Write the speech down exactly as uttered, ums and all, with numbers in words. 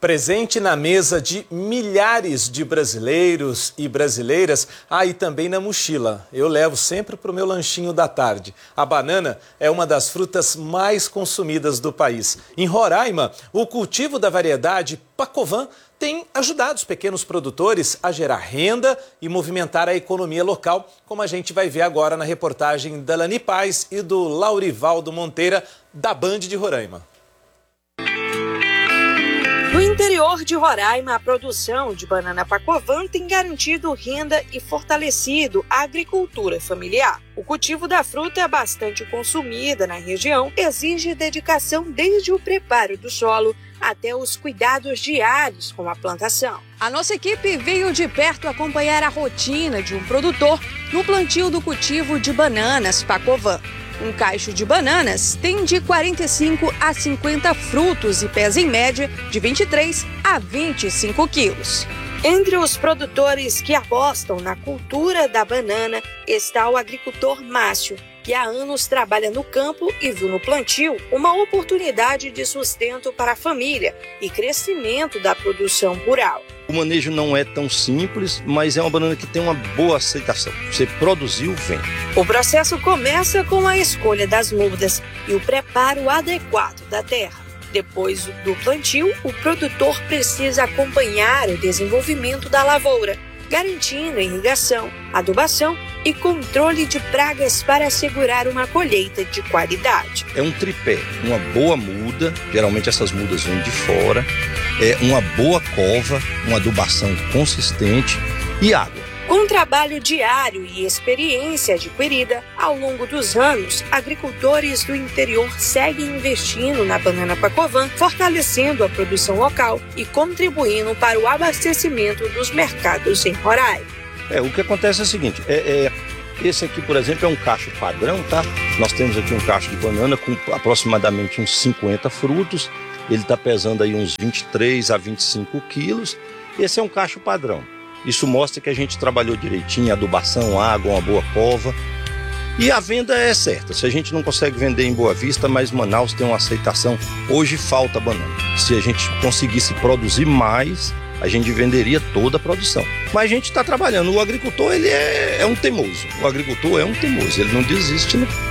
Presente na mesa de milhares de brasileiros e brasileiras, ah, e também na mochila. Eu levo sempre para o meu lanchinho da tarde. A banana é uma das frutas mais consumidas do país. Em Roraima, o cultivo da variedade Pacovan tem ajudado os pequenos produtores a gerar renda e movimentar a economia local, como a gente vai ver agora na reportagem da Lani Paz e do Laurivaldo Monteira, da Band de Roraima. No interior de Roraima, a produção de banana Pacovan tem garantido renda e fortalecido a agricultura familiar. O cultivo da fruta é bastante consumida na região, exige dedicação desde o preparo do solo até os cuidados diários com a plantação. A nossa equipe veio de perto acompanhar a rotina de um produtor no plantio do cultivo de bananas Pacovan. Um cacho de bananas tem de quarenta e cinco a cinquenta frutos e pesa em média de vinte e três a vinte e cinco quilos. Entre os produtores que apostam na cultura da banana está o agricultor Márcio, que há anos trabalha no campo e viu no plantio uma oportunidade de sustento para a família e crescimento da produção rural. O manejo não é tão simples, mas é uma banana que tem uma boa aceitação. Você produziu, vem. O processo começa com a escolha das mudas e o preparo adequado da terra. Depois do plantio, o produtor precisa acompanhar o desenvolvimento da lavoura, garantindo a irrigação, adubação e controle de pragas para assegurar uma colheita de qualidade. É um tripé, uma boa muda, geralmente essas mudas vêm de fora, é uma boa cova, uma adubação consistente e água. Com trabalho diário e experiência adquirida ao longo dos anos, agricultores do interior seguem investindo na banana Pacovan, fortalecendo a produção local e contribuindo para o abastecimento dos mercados em Roraima. É, o que acontece é o seguinte, é, é, esse aqui, por exemplo, é um cacho padrão, tá? Nós temos aqui um cacho de banana com aproximadamente uns cinquenta frutos, ele está pesando aí uns vinte e três a vinte e cinco quilos, esse é um cacho padrão. Isso mostra que a gente trabalhou direitinho, adubação, água, uma boa cova. E a venda é certa. Se a gente não consegue vender em Boa Vista, mas Manaus tem uma aceitação. Hoje falta banana. Se a gente conseguisse produzir mais, a gente venderia toda a produção. Mas a gente está trabalhando. O agricultor ele é, é um teimoso. O agricultor é um teimoso. Ele não desiste, não.